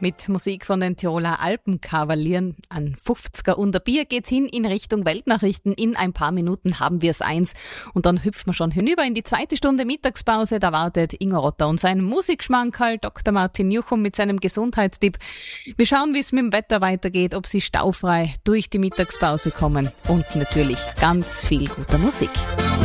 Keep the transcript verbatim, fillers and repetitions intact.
Mit Musik von den Tiroler Alpenkavalieren an fünfziger und ein Bier geht's hin in Richtung Weltnachrichten. In ein paar Minuten haben wir es eins und dann hüpfen wir schon hinüber in die zweite Stunde Mittagspause. Da wartet Ingo Rotter und sein Musikschmankerl Doktor Martin Juchum mit seinem Gesundheitstipp. Wir schauen, wie es mit dem Wetter weitergeht, ob sie staufrei durch die Mittagspause kommen und natürlich ganz viel guter Musik.